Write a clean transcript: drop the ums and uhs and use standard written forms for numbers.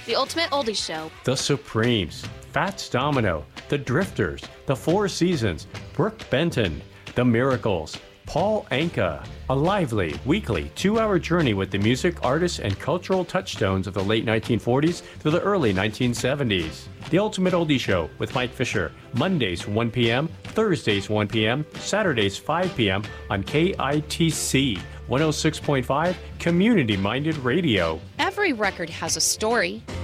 The Ultimate Oldies Show, The Supremes, Fats Domino, The Drifters, The Four Seasons, Brooke Benton, The Miracles, Paul Anka. A lively, weekly, 2-hour journey with the music, artists, and cultural touchstones of the late 1940s through the early 1970s. The Ultimate Oldie Show with Mike Fisher, Mondays 1 p.m., Thursdays 1 p.m., Saturdays 5 p.m. on KITC 106.5 Community-Minded Radio. every record has a story.